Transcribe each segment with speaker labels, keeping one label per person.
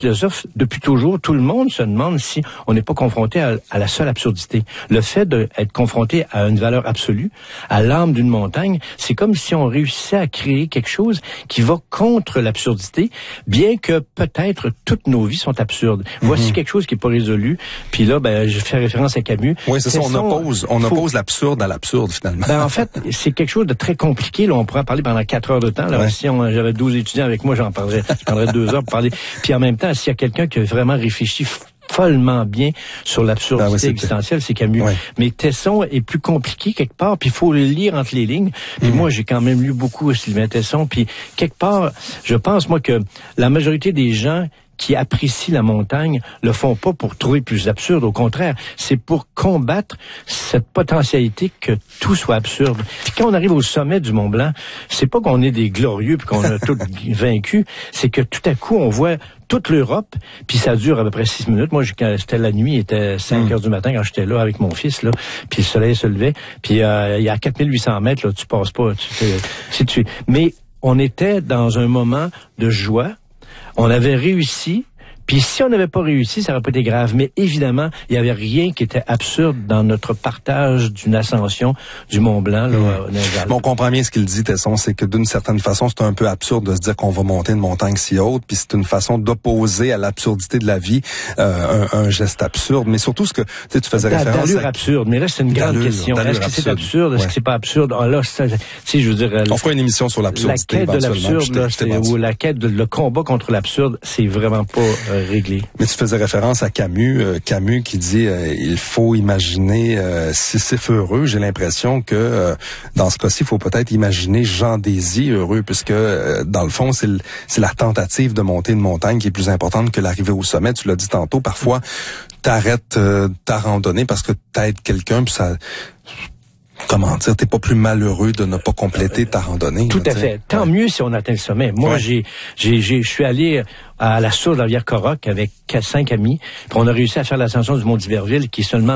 Speaker 1: philosophes, depuis toujours, tout le monde se demande si on n'est pas confronté à la seule absurdité. Le fait d'être confronté à une valeur absolue, à l'âme d'une montagne, c'est comme si on réussissait à créer quelque chose qui va contre l'absurdité, bien que peut-être toutes nos vies sont absurdes. Voici quelque chose qui n'est pas résolu. Puis là, je fais référence à Camus.
Speaker 2: Oui, c'est ça, on oppose l'absurde à l'absurde, finalement.
Speaker 1: En fait, c'est quelque chose de très compliqué. Là, on pourrait en parler pendant 4 heures de temps. Là, si j'avais 12 étudiants avec moi, je prendrais 2 heures pour parler. Puis en même temps, s'il y a quelqu'un qui a vraiment réfléchi follement bien sur l'absurdité existentielle, c'est Camus. Ouais. Mais Tesson est plus compliqué quelque part, puis il faut le lire entre les lignes. Puis moi, j'ai quand même lu beaucoup Sylvain Tesson, puis quelque part, je pense, moi, que la majorité des gens qui apprécient la montagne le font pas pour trouver plus absurde. Au contraire, c'est pour combattre cette potentialité que tout soit absurde. Puis quand on arrive au sommet du Mont Blanc, c'est pas qu'on est des glorieux puis qu'on a tout vaincu, c'est que tout à coup, on voit toute l'Europe, puis ça dure à peu près 6 minutes. Moi, c'était la nuit, il était 5 heures du matin quand j'étais là avec mon fils, là, puis le soleil se levait, puis il y a 4800 mètres, là, tu passes pas, mais on était dans un moment de joie. On avait réussi, puis si on n'avait pas réussi, ça n'aurait pas été grave. Mais évidemment, il n'y avait rien qui était absurde dans notre partage d'une ascension du Mont Blanc.
Speaker 2: On comprend bien ce qu'il dit, Tesson, c'est que d'une certaine façon, c'est un peu absurde de se dire qu'on va monter une montagne si haute, puis c'est une façon d'opposer à l'absurdité de la vie un geste absurde. Mais surtout, ce que tu faisais référence...
Speaker 1: D'allure absurde, mais là, c'est une grande question. Est-ce que c'est absurde? Est-ce que c'est pas absurde? Ah là, ça, je veux dire...
Speaker 2: On fera une émission sur l'absurdité.
Speaker 1: La quête de l'absurde, là, ou la quête le combat contre l'absurde, c'est vraiment pas... réglé.
Speaker 2: Mais tu faisais référence à Camus, Camus qui dit il faut imaginer Sisyphe heureux. J'ai l'impression que dans ce cas-ci, il faut peut-être imaginer Jean Désy heureux, puisque dans le fond, c'est la tentative de monter une montagne qui est plus importante que l'arrivée au sommet. Tu l'as dit tantôt, parfois t'arrêtes ta randonnée parce que t'aides quelqu'un, puis ça... Comment dire, t'es pas plus malheureux de ne pas compléter ta randonnée.
Speaker 1: Tout à fait. Tant mieux si on atteint le sommet. Moi, je suis allé à la source de la rivière Coroc avec 5 amis. Puis on a réussi à faire l'ascension du Mont d'Iberville, qui est seulement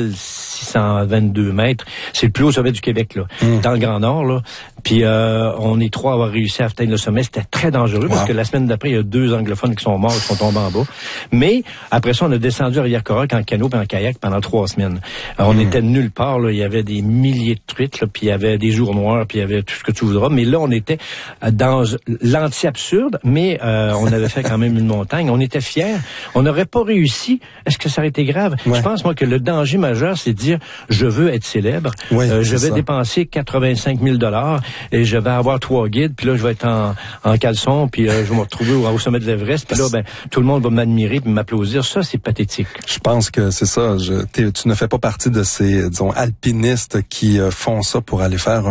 Speaker 1: 1622 mètres. C'est le plus haut sommet du Québec, là, dans le Grand Nord, là. Puis on est 3 à avoir réussi à atteindre le sommet. C'était très dangereux parce que la semaine d'après, il y a 2 anglophones qui sont morts, qui sont tombés en bas. Mais après ça, on a descendu à rivière Coroc en canot et en kayak pendant 3 semaines. On était nulle part, là. Il y avait des milliers de truites, là, puis il y avait des jours noirs, puis il y avait tout ce que tu voudras. Mais là, on était dans l'anti-absurde, mais on avait fait quand même une montagne. On était fiers. On n'aurait pas réussi. Est-ce que ça aurait été grave? Je pense, moi, que le danger majeur, c'est de dire, je veux être célèbre. Je vais dépenser 85 000 $ et je vais avoir 3 guides, puis là, je vais être en caleçon, puis je vais me retrouver au sommet de l'Everest, puis là, tout le monde va m'admirer puis m'applaudir. Ça, c'est pathétique.
Speaker 2: Je pense que c'est ça. Tu ne fais pas partie de ces, disons, alpinistes qui font ça pour aller faire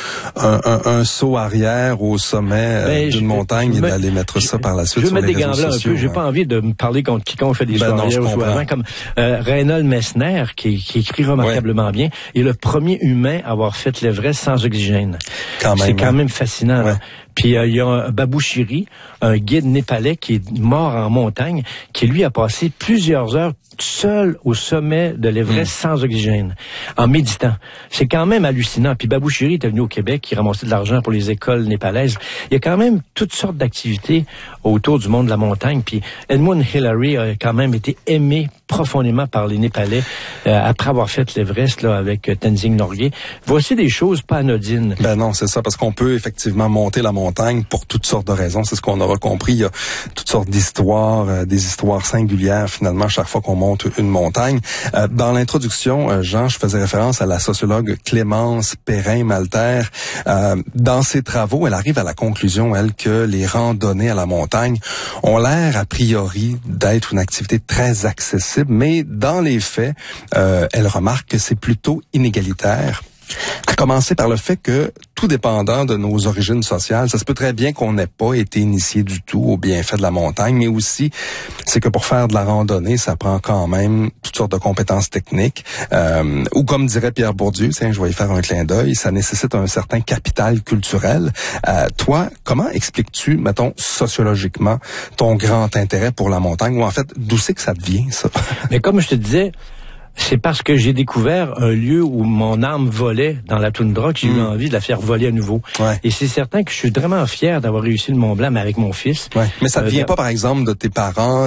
Speaker 2: un saut arrière au sommet d'une montagne et d'aller mettre ça par la suite sur les réseaux sociaux. Je veux mettre des gants blancs un peu. J'ai pas envie de me parler contre quiconque fait des soirées ou avant, comme Reinhold Messner, qui écrit remarquablement bien, est le premier humain à avoir fait l'Everest sans oxygène. C'est quand même fascinant. Là. Puis il y a Babou Chiri, un guide népalais qui est mort en montagne, qui lui a passé plusieurs heures seul au sommet de l'Everest sans oxygène, en méditant. C'est quand même hallucinant. Puis Babou Chiri était venu au Québec, il ramassait de l'argent pour les écoles népalaises. Il y a quand même toutes sortes d'activités autour du monde de la montagne. Puis Edmund Hillary a quand même été aimé profondément par les Népalais après avoir fait l'Everest là avec Tenzing Norgay. Voici des choses pas anodines. Ben non, c'est ça, parce qu'on peut effectivement monter la montagne pour toutes sortes de raisons. C'est ce qu'on aura compris. Il y a toutes sortes d'histoires, des histoires singulières finalement chaque fois qu'on monte une montagne. Dans l'introduction, Jean, je faisais référence à la sociologue Clémence Perrin-Malter. Dans ses travaux, elle arrive à la conclusion, elle, que les randonnées à la montagne ont l'air a priori d'être une activité très accessible, mais dans les faits, elle remarque que c'est plutôt inégalitaire. À commencer par le fait que, tout dépendant de nos origines sociales, ça se peut très bien qu'on n'ait pas été initié du tout aux bienfaits de la montagne, mais aussi, c'est que pour faire de la randonnée, ça prend quand même toutes sortes de compétences techniques, ou comme dirait Pierre Bourdieu, tiens, je vais y faire un clin d'œil, ça nécessite un certain capital culturel. Toi, comment expliques-tu, mettons, sociologiquement, ton grand intérêt pour la montagne, ou en fait, d'où c'est que ça te vient, ça?
Speaker 1: Mais comme je te disais, C'est parce que j'ai découvert un lieu où mon âme volait dans la toundra que j'ai eu envie de la faire voler à nouveau.
Speaker 2: Ouais.
Speaker 1: Et c'est certain que je suis vraiment fier d'avoir réussi le Mont Blanc, mais avec mon fils.
Speaker 2: Ouais. Mais ça ne vient pas, par exemple, de tes parents,